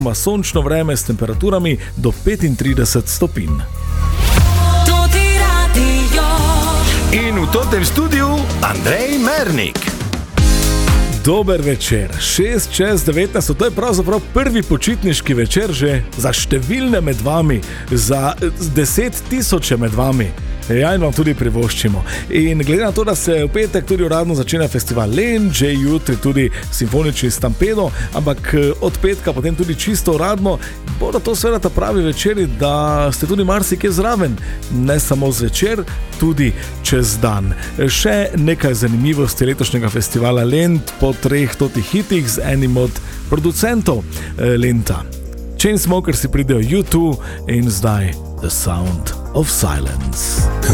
sončno vreme s temperaturami do 35 stopinj. In v tem studiu Andrej Mernik. Dober večer, 6:19, to je pravzaprav prvi počitniški večer že za številne med vami, za 10 000 med vami. Ja, in vam tudi privoščimo. In glede na to, da se v petek tudi uradno začne festival Lent, že jutri tudi simfonični Stampedo, ampak od petka potem tudi čisto uradno, bodo to seveda ta pravi večeri, da ste tudi marsikje zraven, ne samo zvečer, tudi čez dan. Še nekaj zanimivosti letošnjega festivala Lent po 3 hitih z enim od producentov Lenta. Chainsmokers si pridejo U2 in zdaj The Sound of Silence.